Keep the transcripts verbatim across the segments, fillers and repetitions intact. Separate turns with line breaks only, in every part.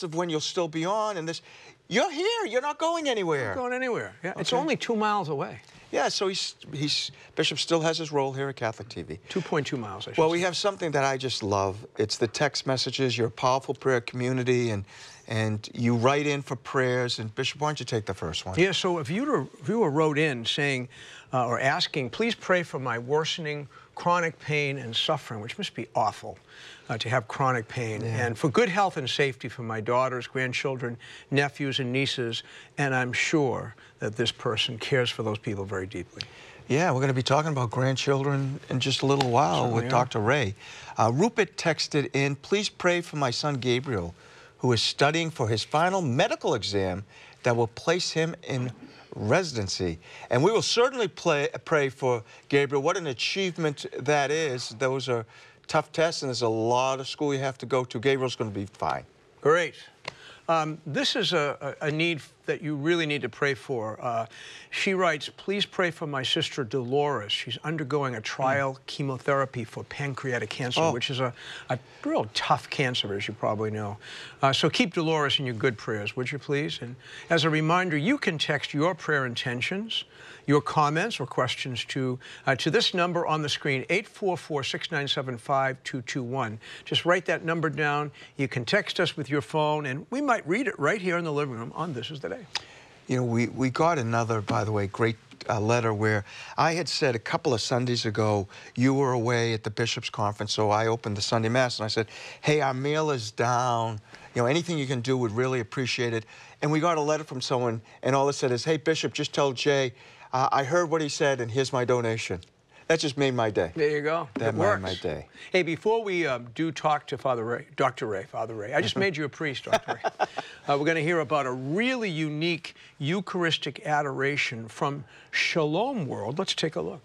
doubts of when you'll still be on and this. You're here. You're not going anywhere.
Not going anywhere. Yeah,
okay.
It's only two miles away.
Yeah, so he's, he's Bishop still has his role here at Catholic T V.
two point two miles, I should
Well,
say.
we have something that I just love. It's the text messages. You're a powerful prayer community, and and you write in for prayers. And Bishop, why don't you take the first one?
Yeah, so if you were, if you were wrote in saying uh, or asking, please pray for my worsening chronic pain and suffering, which must be awful uh, to have chronic pain,
yeah.
and for good health and safety for my daughters, grandchildren, nephews, and nieces. And I'm sure that this person cares for those people very deeply.
Yeah, we're going to be talking about grandchildren in just a little while
Certainly
with
are.
Doctor Ray. Uh, Rupert texted in, please pray for my son Gabriel, who is studying for his final medical exam that will place him in residency. And we will certainly play, pray for Gabriel. What an achievement that is. Those are tough tests, and there's a lot of school you have to go to. Gabriel's going to be fine.
Great. Um, this is a, a need that you really need to pray for. Uh, she writes, please pray for my sister Dolores. She's undergoing a trial mm. chemotherapy for pancreatic cancer, oh. which is a, a real tough cancer, as you probably know. Uh, so keep Dolores in your good prayers, would you please? And as a reminder, you can text your prayer intentions, your comments or questions to uh, to this number on the screen, eight four four, six nine seven, five two two one. Just write that number down. You can text us with your phone, and we might read it right here in the living room on This Is the Day.
You know, we, we got another, by the way, great uh, letter where I had said a couple of Sundays ago, you were away at the Bishop's Conference, so I opened the Sunday Mass, and I said, hey, our mail is down. You know, anything you can do, would really appreciate it. And we got a letter from someone, and all it said is, hey, Bishop, just tell Jay, uh, I heard what he said, and here's my donation. That just made my day.
There you go.
That
it
made
works.
my day.
Hey, before we um, do talk to Father Ray, Doctor Ray, Father Ray, I just made you a priest, Doctor Ray. Uh, we're going to hear about a really unique Eucharistic adoration from Shalom World. Let's take a look.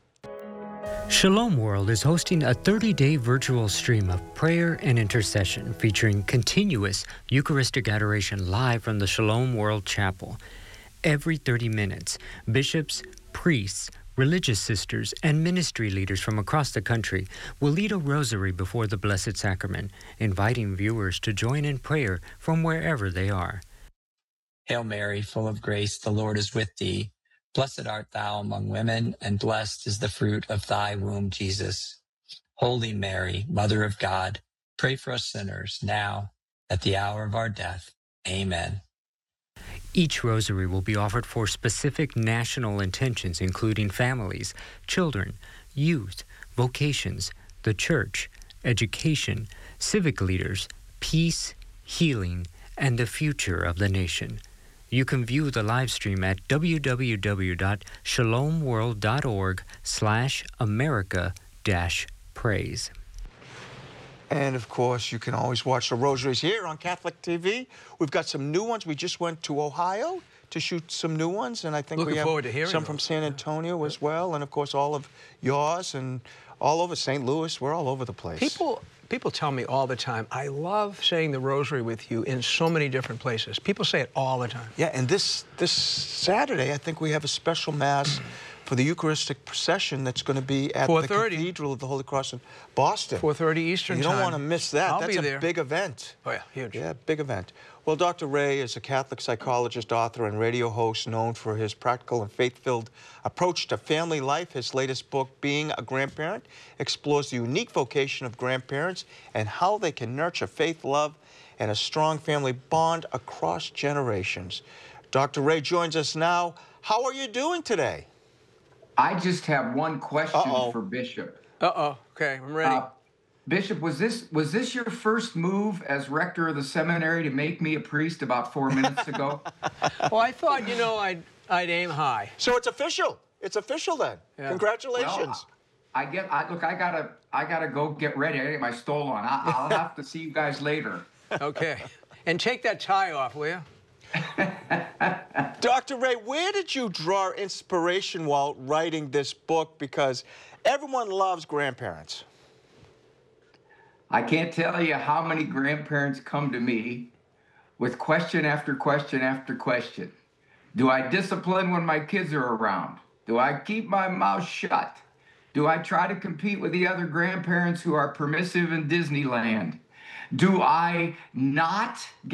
Shalom World is hosting a thirty-day virtual stream of prayer and intercession featuring continuous Eucharistic adoration live from the Shalom World Chapel. Every thirty minutes, bishops, priests, religious sisters, and ministry leaders from across the country will lead a rosary before the Blessed Sacrament, inviting viewers to join in prayer from wherever they are.
Hail Mary, full of grace, the Lord is with thee. Blessed art thou among women, and blessed is the fruit of thy womb, Jesus. Holy Mary, Mother of God, pray for us sinners, now, at the hour of our death. Amen.
Each rosary will be offered for specific national intentions, including families, children, youth, vocations, the church, education, civic leaders, peace, healing, and the future of the nation. You can view the live stream at w w w dot shalom world dot org slash America dash praise.
And, of course, you can always watch the rosaries here on Catholic T V. We've got some new ones. We just went to Ohio to shoot some new ones, and I think
Looking
we have
forward to hearing
some
those.
from San Antonio as well, and, of course, all of yours and all over Saint Louis. We're all over the place.
People, people tell me all the time, I love saying the rosary with you in so many different places. People say it all the time.
Yeah, and this, this Saturday, I think we have a special Mass for the Eucharistic procession that's going to be at the Cathedral of the Holy Cross in Boston.
four thirty Eastern
You
time.
don't want to miss that.
I'll
That's
be
a
there.
big event.
Oh, yeah, huge.
Yeah, big event. Well, Doctor Ray is a Catholic psychologist, author, and radio host known for his practical and faith-filled approach to family life. His latest book, Being a Grandparent, explores the unique vocation of grandparents and how they can nurture faith, love, and a strong family bond across generations. Doctor Ray joins us now. How are you doing today?
I just have one question
Uh-oh.
for Bishop.
Uh-oh. Okay, I'm ready.
Uh, Bishop, was this was this your first move as rector of the seminary to make me a priest about four minutes ago?
Well, I thought, you know, I'd, I'd aim high.
So it's official. It's official then.
Yeah.
Congratulations.
Well, I get. I, look, I gotta. I gotta go get ready. I gotta get my stole on. I, I'll have to see you guys later.
Okay. And take that tie off, will you?
Doctor Ray, where did you draw inspiration while writing this book? Because everyone loves grandparents.
I can't tell you how many grandparents come to me with question after question after question. Do I discipline when my kids are around? Do I keep my mouth shut? Do I try to compete with the other grandparents who are permissive in Disneyland? Do I not get